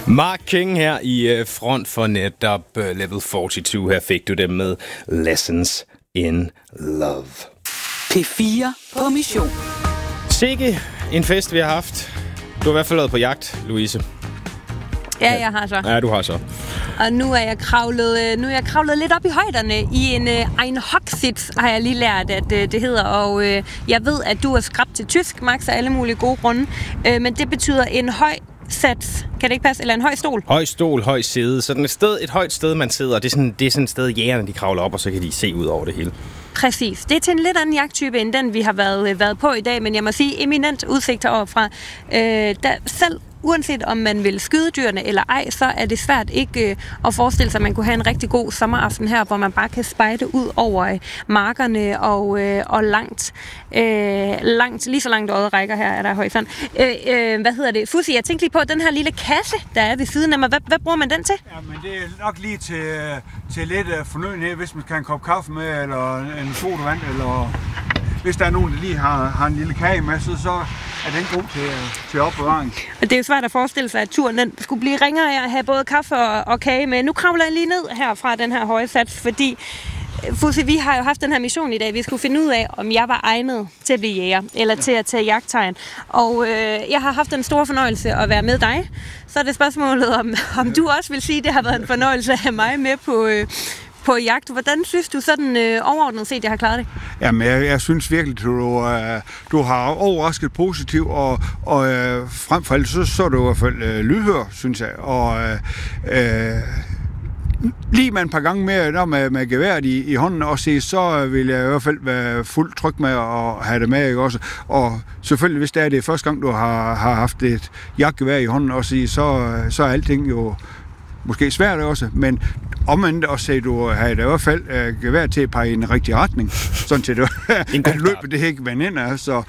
Mark King her i front for netop Level 42. Her fik du dem med Lessons in Love. P4 på mission. Sikke en fest, vi har haft. Du har i hvert fald været på jagt, Louise. Ja, jeg har så. Ja, du har så. Og nu er jeg kravlet lidt op i højderne i en Einhocksitz, har jeg lige lært, at det hedder. Og jeg ved, at du er skrabt til tysk, Max, af alle mulige gode grunde. Men det betyder en høj sats. Kan det ikke passe? Eller en høj stol? Høj stol, høj sæde. Sådan et højt sted, man sidder. Det er sådan et sted, jægerne de kravler op, og så kan de se ud over det hele. Præcis. Det er til en lidt anden jagttype, end den vi har været på i dag. Men jeg må sige, eminent udsigt heroverfra. Selv uanset om man vil skyde dyrene eller ej, så er det svært ikke at forestille sig, at man kunne have en rigtig god sommeraften her, hvor man bare kan spejde ud over markerne og langt, lige så langt øjet rækker her, er der horisont. Fussi, jeg tænkte lige på, den her lille kasse, der er ved siden af mig, hvad bruger man den til? Ja, men det er nok lige til lidt fornødenhed, hvis man kan en kop kaffe med, eller en sodavand, eller hvis der er nogen, der lige har en lille kage med, så er den god til opbevaring. Det er jo svært at forestille sig, at turen den skulle blive ringere af at have både kaffe og kage med. Nu kravler jeg lige ned her fra den her høje sats, fordi Fussi, vi har jo haft den her mission i dag. Vi skulle finde ud af, om jeg var egnet til at blive jæger, eller til at tage jagttegn. Og jeg har haft den store fornøjelse at være med dig. Så er det spørgsmålet, om du også vil sige, at det har været en fornøjelse at have mig med på jagt. Hvordan synes du sådan overordnet set, jeg har klaret det? Jamen, jeg synes virkelig, du har overrasket positivt, og frem for alt, så er du i hvert fald lydhør, synes jeg. Og lige med et par gange mere med geværet i hånden også, så vil jeg i hvert fald være fuldt tryg med at have det med, ikke også? Og selvfølgelig, hvis det er det første gang, du har haft et jagtgevær i hånden også, så er alting jo måske svært også, men omvendt også, at du har i hvert fald gevær til at pege i en rigtig retning, sådan til at løbet det ikke vand ind af, så